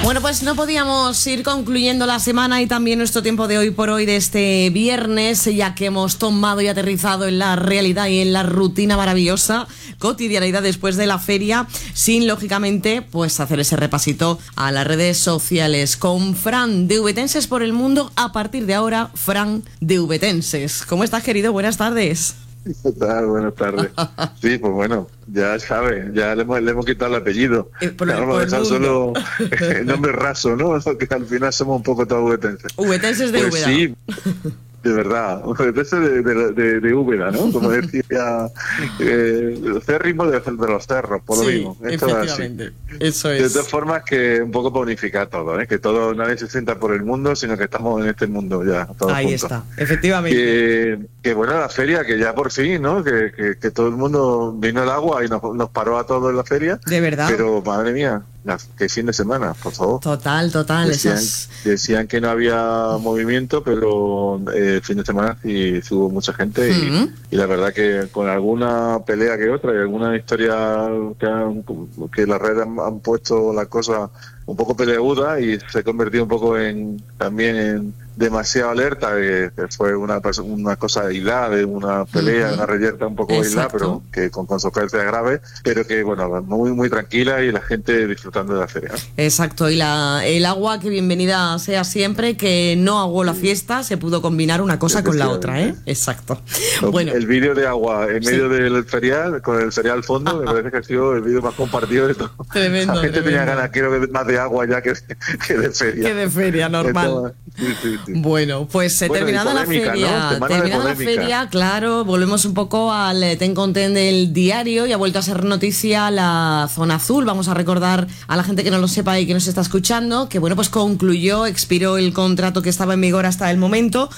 Bueno, pues no podíamos ir concluyendo la semana y también nuestro tiempo de hoy por hoy de este viernes, ya que hemos tomado y aterrizado en la realidad y en la rutina maravillosa cotidianidad después de la feria, sin lógicamente pues hacer ese repasito a las redes sociales con Fran de Ubetenses por el Mundo. A partir de ahora, Fran de Ubetenses. ¿Cómo estás, querido? Buenas tardes. ¿Qué tal? Buenas tardes. Sí, pues bueno, ya sabes, ya le hemos quitado el apellido. Vamos a dejar solo el nombre raso, ¿no? Que al final somos un poco todos ubetenses. Ubetenses de pues Úbeda. Sí, de verdad, ubetenses de Úbeda, ¿no? Como decía, el cérrimo de los cerros, por lo mismo. Esto efectivamente, eso es. De todas formas, que un poco para unificar todo, ¿eh? Que todo, nadie se sienta por el mundo, sino que estamos en este mundo ya, todos Ahí juntos. está, efectivamente. Que bueno, la feria, que ya por fin, ¿no? Que todo el mundo vino el agua y nos paró a todos en la feria. De verdad. Pero, madre mía, qué fin de semana, por favor. Total. Decían que no había movimiento, pero el fin de semana sí hubo mucha gente y la verdad que con alguna pelea que otra y alguna historia que las redes han puesto la cosa un poco peleaguda y se ha convertido un poco también en demasiado alerta, que fue una cosa aislada, de una pelea, una reyerta un poco aislada, pero que con consecuencias graves, pero que bueno, muy muy tranquila y la gente disfrutando de la feria. Exacto, y el agua, que bienvenida sea siempre, que no aguó la fiesta, se pudo combinar una cosa con la otra, ¿eh? Exacto. Bueno, el vídeo de agua en medio del ferial, con el ferial al fondo, me parece que ha sido el vídeo más compartido de todo. Tremendo. La gente tenía ganas, quiero más de agua ya que de feria. Que de feria, normal. Sí. Bueno, pues terminada la feria, ¿no? terminada la feria, claro, volvemos un poco al ten con ten del diario y ha vuelto a ser noticia la zona azul. Vamos a recordar a la gente que no lo sepa y que nos está escuchando que bueno, pues expiró el contrato que estaba en vigor hasta el momento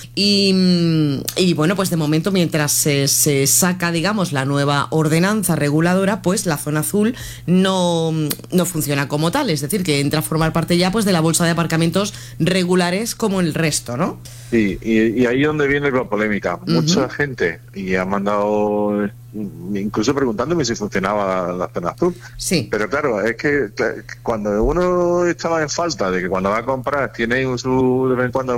y bueno, pues de momento mientras se saca, digamos, la nueva ordenanza reguladora, pues la zona azul no funciona como tal, es decir, que entra a formar parte ya pues de la bolsa de aparcamientos regulares como el resto, ¿no? Sí, y ahí es donde viene la polémica. Mucha gente, y ha mandado, incluso preguntándome si funcionaba la zona azul. Sí. Pero claro, es que cuando uno estaba en falta de que cuando va a comprar tiene de vez en cuando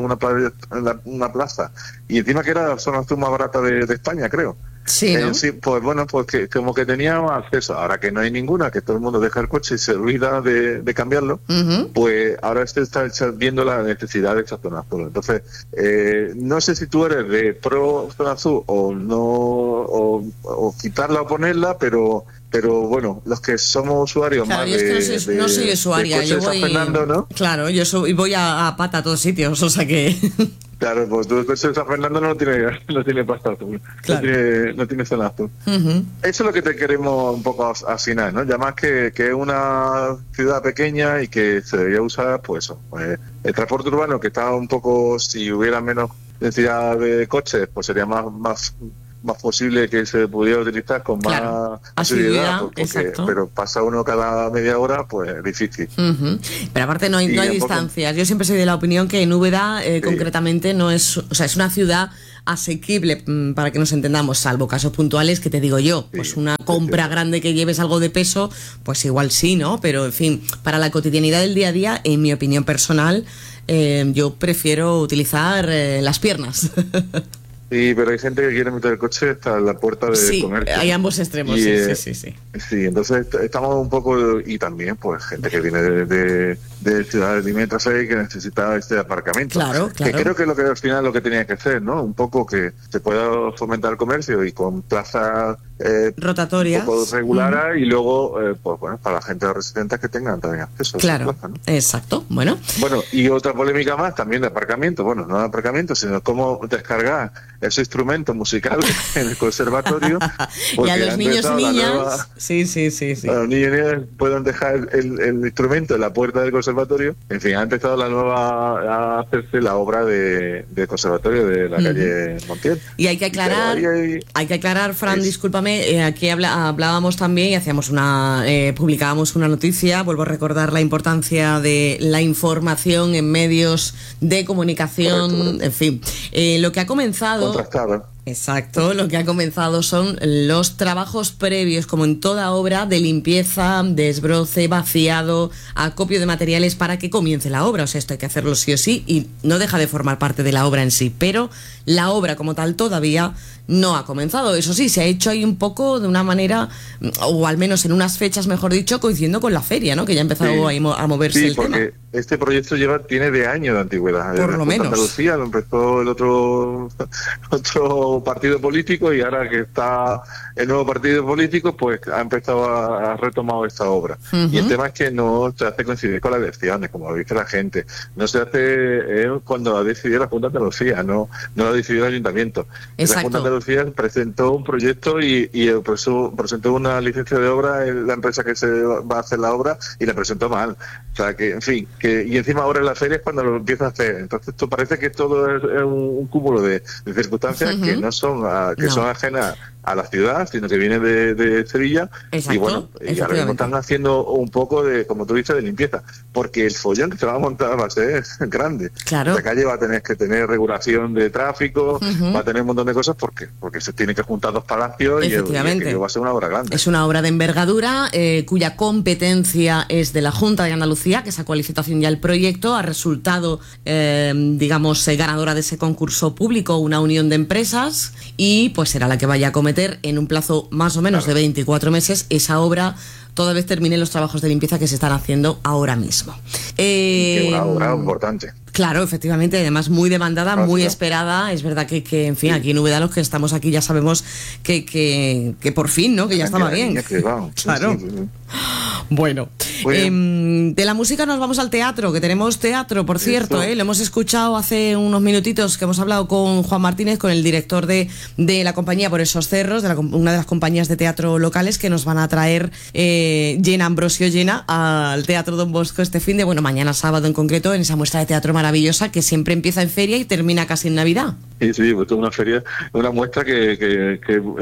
una plaza, y encima que era la zona azul más barata de España, creo. Sí, ¿no? Sí, pues bueno, pues que, como que teníamos acceso. Ahora que no hay ninguna, que todo el mundo deja el coche y se olvida de cambiarlo, pues ahora se está viendo la necesidad de esa zona azul. Entonces, no sé si tú eres de pro zona azul o no, o quitarla o ponerla, pero bueno, los que somos usuarios, claro, más yo es que no soy usuaria, yo voy, Fernando, ¿no? Claro, voy a pata a todos sitios, o sea que... Claro, pues tu coche de San Fernando no tiene pasta azul, claro. no tiene zona azul. Eso es lo que te queremos un poco afinar, ¿no? Ya más que es una ciudad pequeña y que se debería usar, pues eso, el transporte urbano, que está un poco, si hubiera menos densidad de coches, pues sería más posible que se pudiera utilizar con más asiduidad, pero pasa uno cada media hora, pues es difícil. Pero aparte no hay distancias. Yo siempre soy de la opinión que en Úbeda concretamente no es, o sea, es una ciudad asequible, para que nos entendamos, salvo casos puntuales que te digo yo, pues una compra grande que lleves algo de peso, pues igual sí, ¿no? Pero en fin, para la cotidianidad del día a día, en mi opinión personal, yo prefiero utilizar las piernas. Sí, pero hay gente que quiere meter el coche hasta la puerta de comercio. Hay ambos extremos, sí. Sí, entonces estamos un poco, y también pues gente que viene de ciudades limítrofes y que necesita este aparcamiento. Claro. Que creo que al final lo que tenía que hacer, ¿no? Un poco que se pueda fomentar el comercio y con plazas rotatorias, un poco regulares y luego, pues bueno, para la gente residente que tengan también acceso a esa plaza, ¿no? Exacto, bueno, y otra polémica más también de aparcamiento, bueno, no de aparcamiento, sino cómo descargar esos instrumentos musicales en el conservatorio. Y a los niños y niñas, sí. A los niños y niñas pueden dejar el instrumento en la puerta del conservatorio. En fin, ha empezado a hacerse la obra del conservatorio de la calle Montiel. Y hay que aclarar, Fran, discúlpame, aquí hablábamos también y hacíamos publicábamos una noticia, vuelvo a recordar la importancia de la información en medios de comunicación, correcto. En fin, lo que ha comenzado Exacto, lo que ha comenzado son los trabajos previos, como en toda obra, de limpieza, desbroce, vaciado, acopio de materiales para que comience la obra. O sea, esto hay que hacerlo sí o sí y no deja de formar parte de la obra en sí, pero la obra como tal todavía no ha comenzado. Eso sí, se ha hecho ahí un poco de una manera, o al menos en unas fechas, mejor dicho, coincidiendo con la feria, ¿no? Que ya ha empezado a moverse el tema. Sí, porque este proyecto tiene de años de antigüedad. Por lo menos. Andalucía lo empezó el otro partido político y ahora que está el nuevo partido político, pues ha empezado a retomar esta obra. Y el tema es que no se hace coincidir con las elecciones, como dice la gente. No se hace cuando ha decidido la Junta de Andalucía, no lo ha decidido el Ayuntamiento. Exacto. La Junta de Andalucía presentó un proyecto y presentó una licencia de obra en la empresa que se va a hacer la obra y la presentó mal. O sea que, en fin, y encima ahora en la feria es cuando lo empieza a hacer. Entonces esto parece que todo es un cúmulo de circunstancias que no son son ajenas a la ciudad, sino que viene de Sevilla. Exacto, y bueno, y ahora mismo están haciendo un poco de, como tú dices, de limpieza, porque el follón que se va a montar va a ser grande. Claro. La calle va a tener que tener regulación de tráfico, va a tener un montón de cosas porque se tienen que juntar dos palacios y va a ser una obra grande. Es una obra de envergadura cuya competencia es de la Junta de Andalucía, que sacó a licitación ya el proyecto, ha resultado ganadora de ese concurso público una unión de empresas y pues será la que vaya a cometer en un plazo más o menos de 24 meses esa obra, toda vez terminen los trabajos de limpieza que se están haciendo ahora mismo. Que una obra importante. Claro, efectivamente, además muy demandada, muy esperada. Es verdad que en fin, aquí en Úbeda los que estamos aquí ya sabemos que por fin, ¿no? Que ya estaba bien. Claro. Bueno, de la música nos vamos al teatro, que tenemos teatro, por cierto, lo hemos escuchado hace unos minutitos que hemos hablado con Juan Martínez, con el director de la compañía Por esos cerros, una de las compañías de teatro locales que nos van a traer Llena Ambrosio Llena al Teatro Don Bosco este fin de, mañana sábado en concreto, en esa muestra de teatro maravillosa que siempre empieza en feria y termina casi en Navidad. Sí, pues es una feria, una muestra que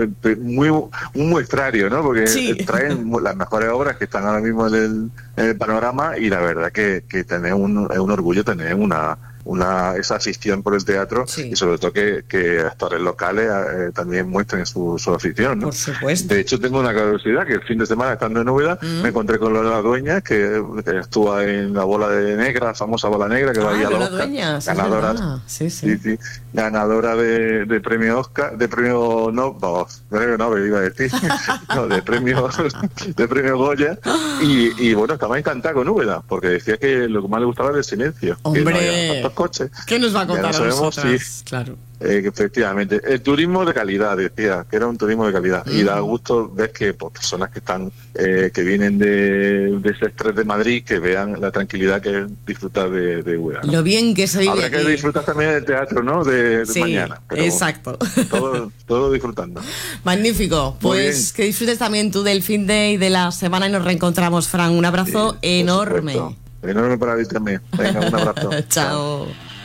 un muestrario, ¿no? Porque traen las mejores obras que están ahora mismo en el panorama y la verdad que es un orgullo tener esa afición por el teatro y sobre todo que actores locales también muestren su afición, ¿no? Por supuesto. De hecho, tengo una curiosidad que el fin de semana, estando en Úbeda, me encontré con Lola Dueñas, que estuvo en la bola de negra, la famosa bola negra que va a ir a los Oscar, ganadora, ganadora de premio Oscar, de premio Nobel iba a decir, no, de premio Goya, y bueno, estaba encantada con Úbeda, porque decía que lo que más le gustaba era el silencio. ¡Hombre! Que no había tantos coches. ¿Qué nos va a contar a nosotras? Sí. Claro. Efectivamente, el turismo de calidad, decía, que era un turismo de calidad. Y da gusto ver que personas que están que vienen de ese estrés de Madrid, que vean la tranquilidad que es disfrutar de Úbeda, ¿no? Lo bien que se vive. Habrá que disfrutar también del teatro, ¿no? De mañana. Exacto. Todo disfrutando. Magnífico. Pues que disfrutes también tú del fin de y de la semana y nos reencontramos, Fran. Un abrazo enorme. Enorme para ti también. Venga, un abrazo. Chao.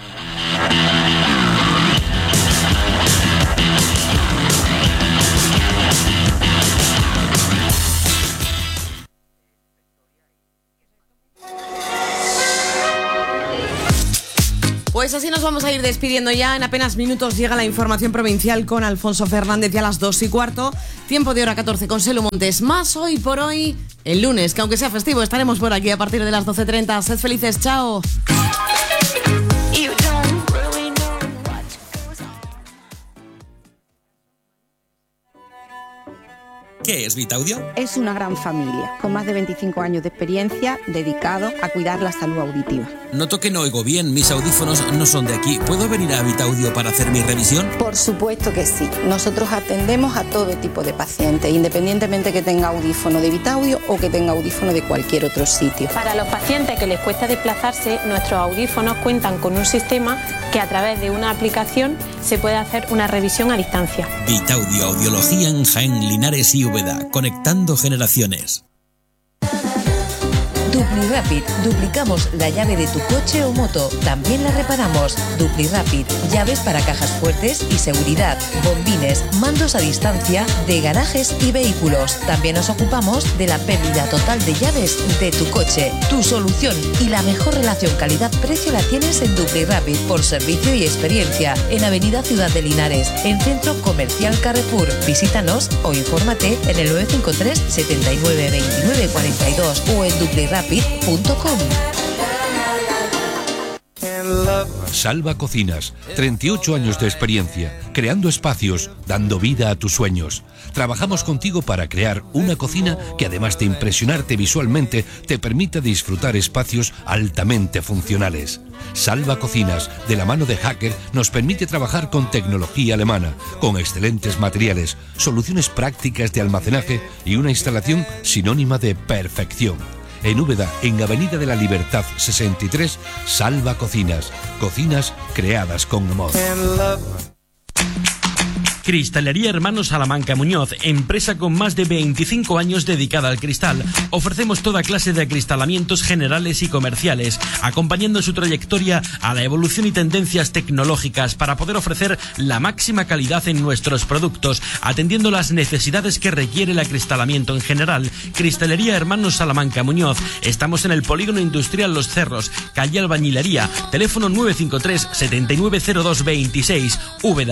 Pues así nos vamos a ir despidiendo ya. En apenas minutos llega la información provincial con Alfonso Fernández ya a las 2:15. Tiempo de hora 14 con Selu Montes. Más hoy por hoy, el lunes, que aunque sea festivo, estaremos por aquí a partir de las 12:30. Sed felices, chao. ¿Qué es Vitaudio? Es una gran familia, con más de 25 años de experiencia, dedicado a cuidar la salud auditiva. Noto que no oigo bien, mis audífonos no son de aquí. ¿Puedo venir a Vitaudio para hacer mi revisión? Por supuesto que sí. Nosotros atendemos a todo tipo de pacientes, independientemente que tenga audífono de Vitaudio o que tenga audífono de cualquier otro sitio. Para los pacientes que les cuesta desplazarse, nuestros audífonos cuentan con un sistema que a través de una aplicación se puede hacer una revisión a distancia. Vitaudio Audiología en Jaén, Linares y Úbeda, conectando generaciones. DupliRapid, duplicamos la llave de tu coche o moto, también la reparamos. DupliRapid, llaves para cajas fuertes y seguridad, bombines, mandos a distancia de garajes y vehículos. También nos ocupamos de la pérdida total de llaves de tu coche. Tu solución y la mejor relación calidad-precio la tienes en DupliRapid por servicio y experiencia. En Avenida Ciudad de Linares, en Centro Comercial Carrefour. Visítanos o infórmate en el 953 79 29 42 o en duplirapid.com. Salva Cocinas, 38 años de experiencia, creando espacios, dando vida a tus sueños. Trabajamos contigo para crear una cocina que, además de impresionarte visualmente, te permita disfrutar espacios altamente funcionales. Salva Cocinas, de la mano de Hacker, nos permite trabajar con tecnología alemana, con excelentes materiales, soluciones prácticas de almacenaje y una instalación sinónima de perfección. En Úbeda, en Avenida de la Libertad 63, Salva Cocinas. Cocinas creadas con amor. Cristalería Hermanos Salamanca Muñoz, empresa con más de 25 años dedicada al cristal. Ofrecemos toda clase de acristalamientos generales y comerciales, acompañando su trayectoria a la evolución y tendencias tecnológicas para poder ofrecer la máxima calidad en nuestros productos, atendiendo las necesidades que requiere el acristalamiento en general. Cristalería Hermanos Salamanca Muñoz. Estamos en el Polígono Industrial Los Cerros, calle Albañilería, teléfono 953 790226, Úbeda.